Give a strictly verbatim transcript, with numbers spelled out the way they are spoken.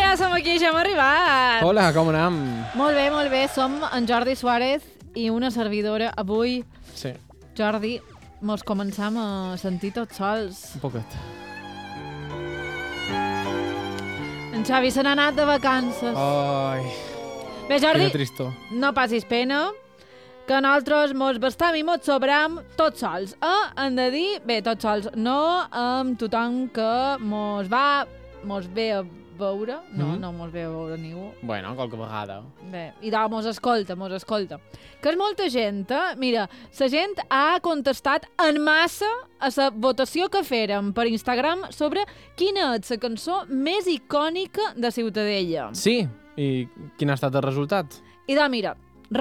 ja som aquí, ja hem arribat. Hola, com anem? Molt bé, molt bé. Som en Jordi Suárez i una servidora. Avui, Sí, Jordi, mos començam a sentir tots sols. un poquet. En Xavi se n'ha anat de vacances. Ai, Bé, Jordi, quina tristor. no passis pena, que nosaltres mos bastam i mos sobram tots sols. Eh? Hem de dir, bé, tots sols, no amb tothom que mos va, mos ve a veure. No, Mhm. no mos ve a veure ningú. Bueno, qualque vegada. Bé, i de, mos escolta, mos escolta. Que és molta gent, eh? Mira, la gent ha contestat en massa a la votació que fèrem per Instagram sobre quina és la cançó més icònica de Ciutadella. Sí, i quin ha estat el resultat? I de, mira,